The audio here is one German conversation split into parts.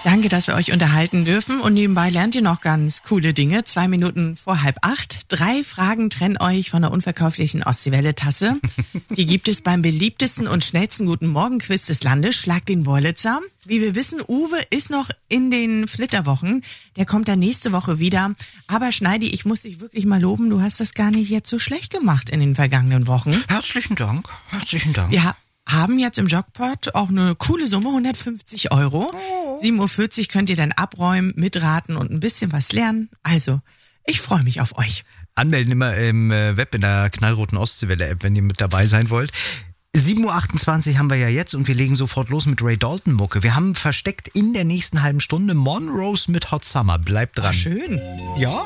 Danke, dass wir euch unterhalten dürfen. Und nebenbei lernt ihr noch ganz coole Dinge. 2 Minuten vor 7:30. 3 Fragen trennen euch von der unverkäuflichen Ostseewelle-Tasse. Die gibt es beim beliebtesten und schnellsten Guten Morgen-Quiz des Landes. Schlag den Wollitzer. Wie wir wissen, Uwe ist noch in den Flitterwochen. Der kommt dann nächste Woche wieder. Aber Schneidi, ich muss dich wirklich mal loben. Du hast das gar nicht jetzt so schlecht gemacht in den vergangenen Wochen. Herzlichen Dank. Wir haben jetzt im Jackpot auch eine coole Summe, 150 €. 7:40 Uhr könnt ihr dann abräumen, mitraten und ein bisschen was lernen. Also, ich freue mich auf euch. Anmelden immer im Web in der knallroten Ostseewelle-App, wenn ihr mit dabei sein wollt. 7:28 Uhr haben wir ja jetzt und wir legen sofort los mit Ray Dalton-Mucke. Wir haben versteckt in der nächsten halben Stunde Monrose mit Hot Summer. Bleibt dran. Ach, schön. Ja.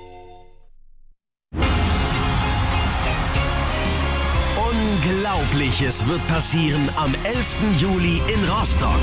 Unglaubliches wird passieren am 11. Juli in Rostock.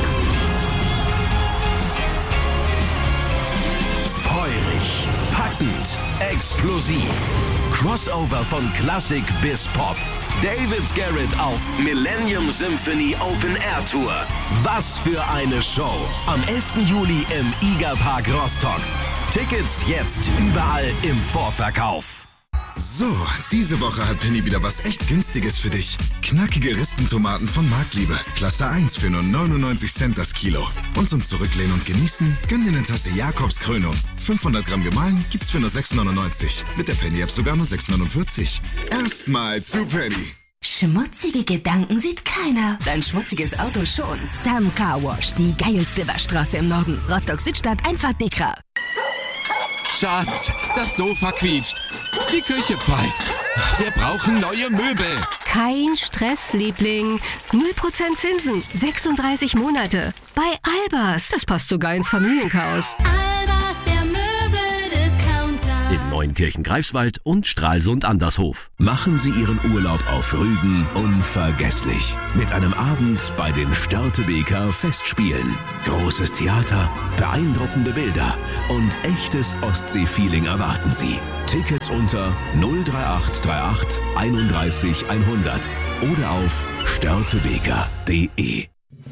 Feurig, packend, explosiv. Crossover von Klassik bis Pop. David Garrett auf Millennium Symphony Open Air Tour. Was für eine Show. Am 11. Juli im IGA Park Rostock. Tickets jetzt überall im Vorverkauf. So, diese Woche hat Penny wieder was echt Günstiges für dich. Knackige Ristentomaten von Marktliebe. Klasse 1 für nur 99 Cent das Kilo. Und zum Zurücklehnen und Genießen, gönn dir eine Tasse Jakobs Krönung. 500 Gramm gemahlen gibt's für nur 6,99. Mit der Penny-App sogar nur 6,49. Erstmal zu Penny. Schmutzige Gedanken sieht keiner. Dein schmutziges Auto schon. Sam Car Wash, die geilste Waschstraße im Norden. Rostock-Südstadt, einfach Dekra. Schatz, das Sofa quietscht. Die Küche pfeift. Wir brauchen neue Möbel. Kein Stress, Liebling. 0% Zinsen, 36 Monate. Bei Albers. Das passt sogar ins Familienchaos. Albers, der Möbeldiscounter. In Neunkirchen-Greifswald und Stralsund-Andershof. Machen Sie Ihren Urlaub auf Rügen unvergesslich. Mit einem Abend bei den Störtebeker Festspielen. Großes Theater, beeindruckende Bilder und echtes Ostsee-Feeling erwarten Sie. Tickets unter 03838 31 100 oder auf störtebeker.de.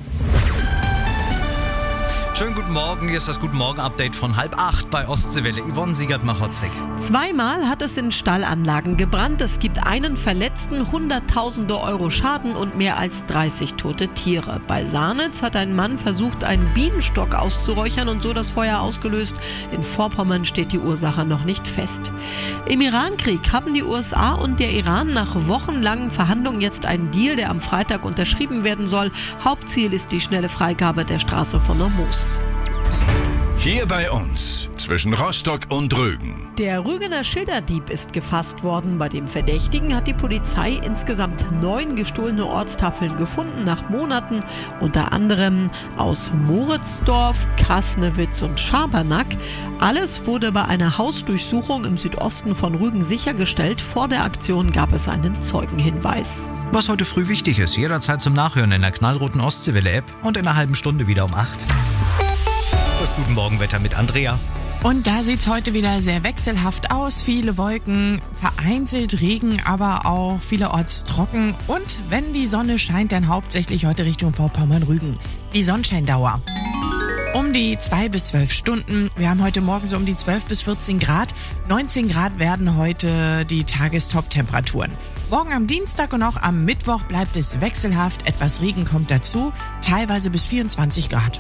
Schönen guten Morgen, hier ist das Guten Morgen-Update von 7:30 bei Ostseewelle. Yvonne Siegert-Machotzek. 2-mal hat es in Stallanlagen gebrannt. Es gibt einen Verletzten, Hunderttausende Euro Schaden und mehr als 30 tote Tiere. Bei Sahnitz hat ein Mann versucht, einen Bienenstock auszuräuchern und so das Feuer ausgelöst. In Vorpommern steht die Ursache noch nicht fest. Im Irankrieg haben die USA und der Iran nach wochenlangen Verhandlungen jetzt einen Deal, der am Freitag unterschrieben werden soll. Hauptziel ist die schnelle Freigabe der Straße von Hormuz. Hier bei uns, zwischen Rostock und Rügen. Der Rügener Schilderdieb ist gefasst worden. Bei dem Verdächtigen hat die Polizei insgesamt 9 gestohlene Ortstafeln gefunden nach Monaten, unter anderem aus Moritzdorf, Kasnewitz und Schabernack. Alles wurde bei einer Hausdurchsuchung im Südosten von Rügen sichergestellt. Vor der Aktion gab es einen Zeugenhinweis. Was heute früh wichtig ist, jederzeit zum Nachhören in der knallroten Ostseewelle-App und in einer halben Stunde wieder um 8. Das Guten Morgenwetter mit Andrea. Und da sieht's heute wieder sehr wechselhaft aus. Viele Wolken, vereinzelt Regen, aber auch vielerorts trocken. Und wenn die Sonne scheint, dann hauptsächlich heute Richtung Vorpommern-Rügen. Die Sonnenscheindauer um die 2 bis 12 Stunden. Wir haben heute Morgen so um die 12 bis 14 Grad. 19 Grad werden heute die Tagestop-Temperaturen. Morgen am Dienstag und auch am Mittwoch bleibt es wechselhaft. Etwas Regen kommt dazu, teilweise bis 24 Grad.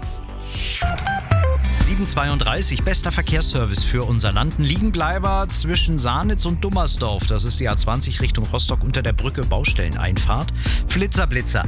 7:32, bester Verkehrsservice für unser Land. Ein Liegenbleiber zwischen Sahnitz und Dummersdorf. Das ist die A20 Richtung Rostock unter der Brücke, Baustelleneinfahrt. Flitzer.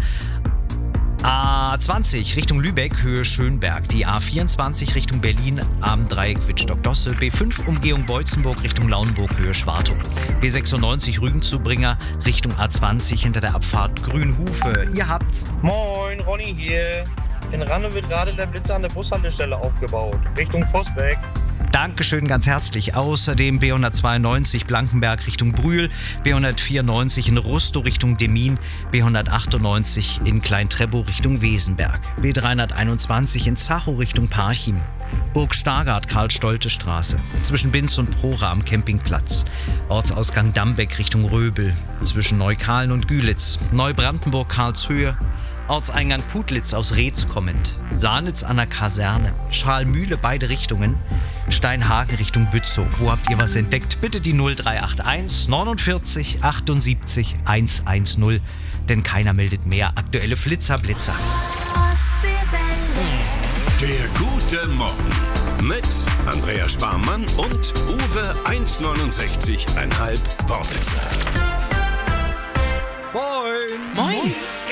A20 Richtung Lübeck, Höhe Schönberg. Die A24 Richtung Berlin am Dreieck Wittstock-Dossel. B5 Umgehung Beutzenburg Richtung Lauenburg, Höhe Schwartow. B96 Rügen-Zubringe Richtung A20 hinter der Abfahrt Grünhufe. Ihr habt... Moin, Ronny hier. In Ranne wird gerade der Blitzer an der Bushaltestelle aufgebaut, Richtung Vossbeck. Dankeschön, ganz herzlich. Außerdem B192 Blankenberg Richtung Brühl, B194 in Rustow Richtung Demmin, B198 in Klein-Treppow Richtung Wesenberg, B321 in Zachow Richtung Parchim, Burg Stargard Karl-Stolte-Straße, zwischen Binz und Prora am Campingplatz, Ortsausgang Dambeck Richtung Röbel, zwischen Neukalen und Gülitz, Neubrandenburg Karlshöhe, Ortseingang Putlitz aus Reetz kommend, Sahnitz an der Kaserne, Scharlmühle beide Richtungen, Steinhagen Richtung Bützow. Wo habt ihr was entdeckt? Bitte die 0381 49 78 110, denn keiner meldet mehr. Aktuelle Flitzer-Blitzer. Der gute Morgen mit Andrea Sparmann und Uwe 1,69,5 Wortwitzer. Moin! Moin!